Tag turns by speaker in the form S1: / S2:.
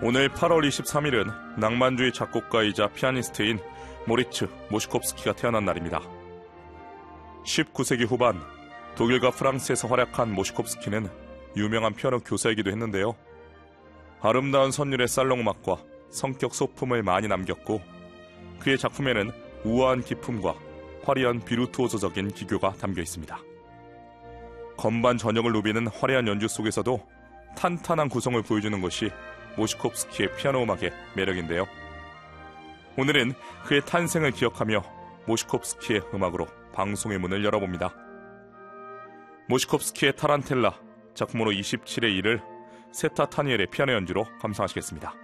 S1: 오늘 8월 23일은 낭만주의 작곡가이자 피아니스트인 모리츠 모시콥스키가 태어난 날입니다. 19세기 후반 독일과 프랑스에서 활약한 모시콥스키는 유명한 피아노 교사이기도 했는데요. 아름다운 선율의 살롱 음악과 성격 소품을 많이 남겼고 그의 작품에는 우아한 기품과 화려한 비루투오소적인 기교가 담겨 있습니다. 건반 전역을 누비는 화려한 연주 속에서도 탄탄한 구성을 보여주는 것이 모시콥스키의 피아노 음악의 매력인데요. 오늘은 그의 탄생을 기억하며 모시콥스키의 음악으로 방송의 문을 열어봅니다. 모시콥스키의 타란텔라, 작품으로 27의 1을 세타 타니엘의 피아노 연주로 감상하시겠습니다.